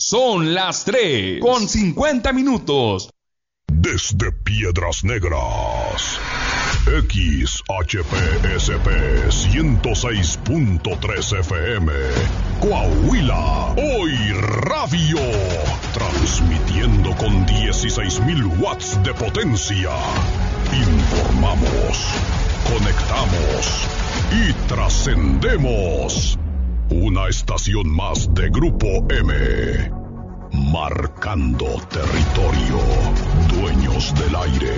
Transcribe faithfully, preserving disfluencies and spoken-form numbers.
Son las tres con cincuenta minutos. Desde Piedras Negras, X H P S P ciento seis punto tres F M, Coahuila, Hoy Radio, transmitiendo con dieciséis mil watts de potencia. Informamos, conectamos y trascendemos. Una estación más de Grupo M, marcando territorio, dueños del aire.